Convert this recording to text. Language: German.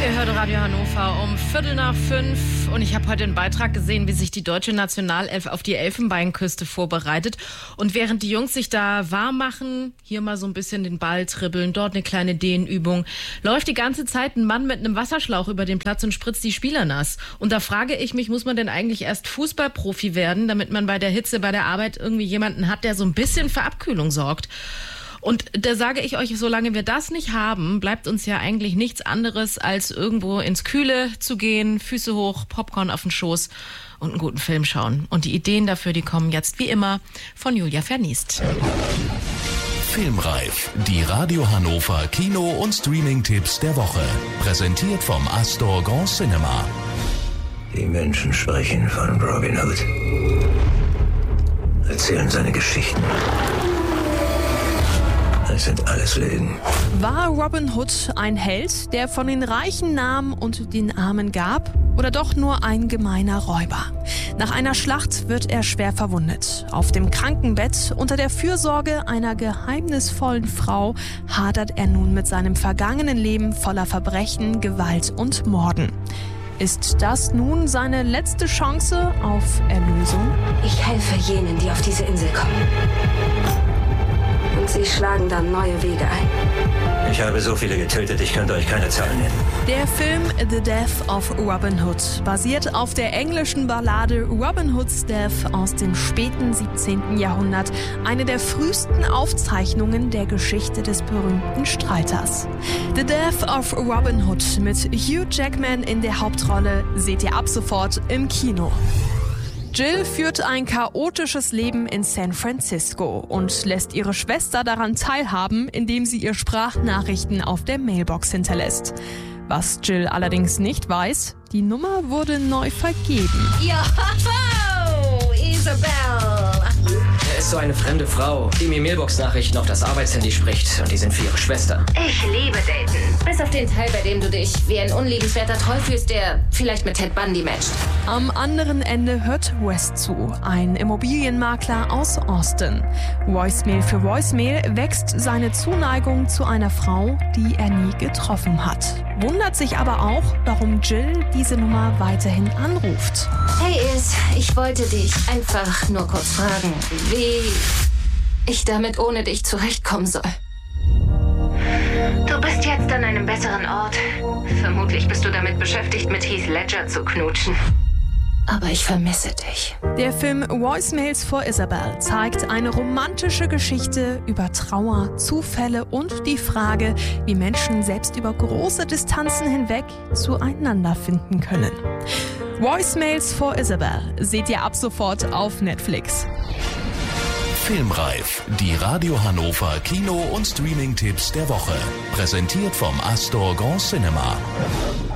Ihr hört Radio Hannover um 4:45 und ich habe heute einen Beitrag gesehen, wie sich die deutsche Nationalelf auf die Elfenbeinküste vorbereitet. Und während die Jungs sich da warm machen, hier mal so ein bisschen den Ball dribbeln, dort eine kleine Dehnübung, läuft die ganze Zeit ein Mann mit einem Wasserschlauch über den Platz und spritzt die Spieler nass. Und da frage ich mich, muss man denn eigentlich erst Fußballprofi werden, damit man bei der Hitze, bei der Arbeit irgendwie jemanden hat, der so ein bisschen für Abkühlung sorgt? Und da sage ich euch, solange wir das nicht haben, bleibt uns ja eigentlich nichts anderes, als irgendwo ins Kühle zu gehen, Füße hoch, Popcorn auf den Schoß und einen guten Film schauen. Und die Ideen dafür, die kommen jetzt wie immer von Julia Verniest. Filmreif, die Radio Hannover Kino- und Streaming-Tipps der Woche. Präsentiert vom Astor Grand Cinema. Die Menschen sprechen von Robin Hood. Erzählen seine Geschichten. Es sind alles Lügen. War Robin Hood ein Held, der von den Reichen nahm und den Armen gab? Oder doch nur ein gemeiner Räuber? Nach einer Schlacht wird er schwer verwundet. Auf dem Krankenbett unter der Fürsorge einer geheimnisvollen Frau hadert er nun mit seinem vergangenen Leben voller Verbrechen, Gewalt und Morden. Ist das nun seine letzte Chance auf Erlösung? Ich helfe jenen, die auf diese Insel kommen. Und sie schlagen dann neue Wege ein. Ich habe so viele getötet, ich könnte euch keine Zahlen nennen. Der Film The Death of Robin Hood basiert auf der englischen Ballade Robin Hood's Death aus dem späten 17. Jahrhundert, eine der frühesten Aufzeichnungen der Geschichte des berühmten Streiters. The Death of Robin Hood mit Hugh Jackman in der Hauptrolle seht ihr ab sofort im Kino. Jill führt ein chaotisches Leben in San Francisco und lässt ihre Schwester daran teilhaben, indem sie ihr Sprachnachrichten auf der Mailbox hinterlässt. Was Jill allerdings nicht weiß, die Nummer wurde neu vergeben. Joho, Isabel! Er ist so eine fremde Frau, die mir Mailbox-Nachrichten auf das Arbeitshandy spricht und die sind für ihre Schwester. Ich liebe Daten. Bis auf den Teil, bei dem du dich wie ein unliebenswerter Troll fühlst, der vielleicht mit Ted Bundy matcht. Am anderen Ende hört Wes zu, ein Immobilienmakler aus Austin. Voicemail für Voicemail wächst seine Zuneigung zu einer Frau, die er nie getroffen hat. Wundert sich aber auch, warum Jill diese Nummer weiterhin anruft. Hey Is, ich wollte dich einfach nur kurz fragen, wie ich damit ohne dich zurechtkommen soll. Du bist jetzt an einem besseren Ort. Vermutlich bist du damit beschäftigt, mit Heath Ledger zu knutschen. Aber ich vermisse dich. Der Film Voicemails for Isabel zeigt eine romantische Geschichte über Trauer, Zufälle und die Frage, wie Menschen selbst über große Distanzen hinweg zueinander finden können. Voicemails for Isabel seht ihr ab sofort auf Netflix. Filmreif, die Radio Hannover Kino- und Streaming-Tipps der Woche. Präsentiert vom Astor Grand Cinema.